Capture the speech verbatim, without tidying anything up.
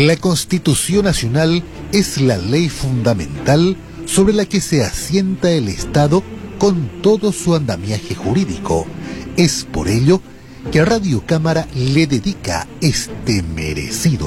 La Constitución Nacional es la ley fundamental sobre la que se asienta el Estado con todo su andamiaje jurídico. Es por ello que Radio Cámara le dedica este merecido